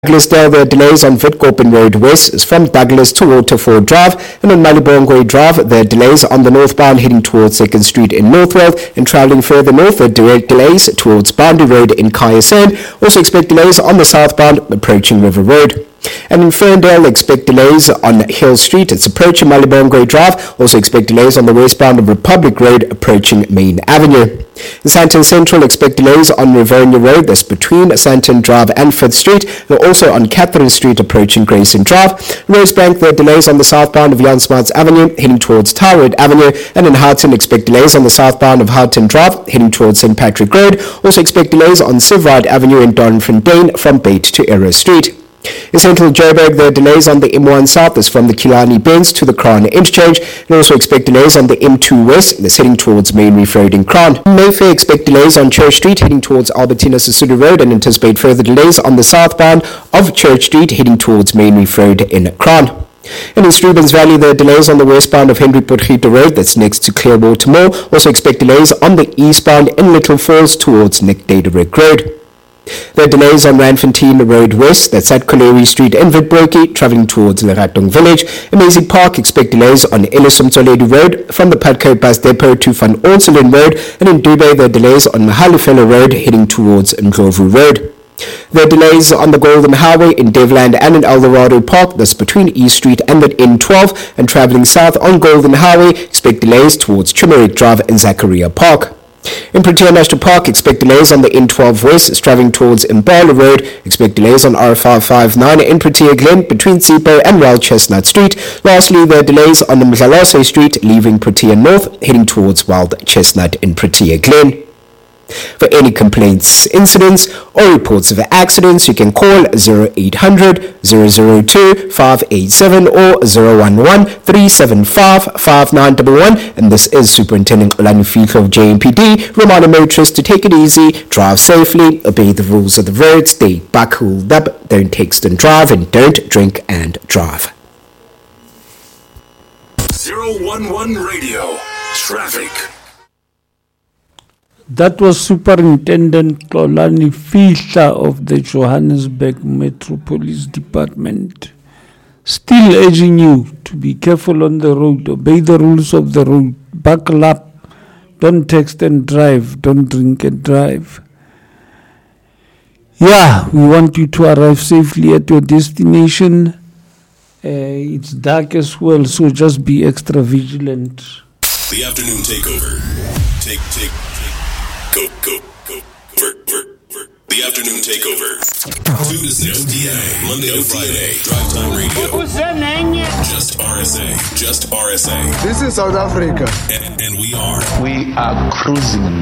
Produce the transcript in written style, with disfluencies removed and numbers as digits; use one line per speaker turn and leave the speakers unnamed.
Douglasdale, there are delays on Witkoppen Road West from Douglas to Waterford Drive, and on Malibongwe Drive, there are delays on the northbound heading towards 2nd Street in Northwell, and travelling further north, there are direct delays towards Boundary Road in Kayasand. Also expect delays on the southbound approaching River Road. And in Ferndale, expect delays on Hill Street. It's approaching Malibongwe Drive. Also expect delays on the westbound of Republic Road approaching Main Avenue. In Sandton Central, expect delays on Rivonia Road. That's between Sandton Drive and 5th Street. And also on Catherine Street approaching Grayson Drive. Rosebank, there are delays on the southbound of Jan Smuts Avenue heading towards Towerwood Avenue. And in Houghton, expect delays on the southbound of Houghton Drive heading towards St. Patrick Road. Also expect delays on Sivride Avenue in Doornfontein from Bait to Arrow Street. In Central Joburg, there are delays on the M1 South, that's from the Killarney Bends to the Crown Interchange, and also expect delays on the M2 West, that's heading towards Main Reef Road in Crown. In Mayfair, expect delays on Church Street heading towards Albertina Sisulu Road, and anticipate further delays on the southbound of Church Street heading towards Main Reef Road in Crown. And in Steuben's Valley, there are delays on the westbound of Henry Potgieter Road, that's next to Clearwater Mall. Also expect delays on the eastbound in Little Falls towards Nick Daderick Road. There are delays on Randfontein Road West, that's at Colliery Street in Witbroekie, travelling towards Leratong Village. In Maisie Park, expect delays on Ellisum-Toledo Road from the Padco Bus Depot to Van Onselen Road, and in Dube, there are delays on Mahalefella Road heading towards Ndlovu Road. There are delays on the Golden Highway in Devland and in Eldorado Park, that's between East Street and the N12, and travelling south on Golden Highway, expect delays towards Chimerick Drive and Zachariah Park. In Protea National Park, expect delays on the N12 West, travelling towards Mbala Road. Expect delays on R559 in Protea Glen between Sipo and Wild Chestnut Street. Lastly, there are delays on the Mdlalase Street, leaving Protea North, heading towards Wild Chestnut in Protea Glen. For any complaints, incidents, or reports of accidents, you can call 0800 002 587 or 011 375 5911. And this is Superintendent Olani Fihlo of JMPD, reminding motorists to take it easy, drive safely, obey the rules of the road, stay buckled up, don't text and drive, and don't drink and drive.
011 Radio Traffic.
That was Superintendent Olani Fihlo of the Johannesburg Metro Police Department. Still urging you to be careful on the road, obey the rules of the road, buckle up, don't text and drive, don't drink and drive. Yeah, we want you to arrive safely at your destination. It's dark as well, so just be extra vigilant.
The afternoon takeover. Go. The afternoon takeover. 2 to 6 p.m. Monday to Friday. Drive Time Radio. Just RSA.
This is South Africa.
And we are
cruising.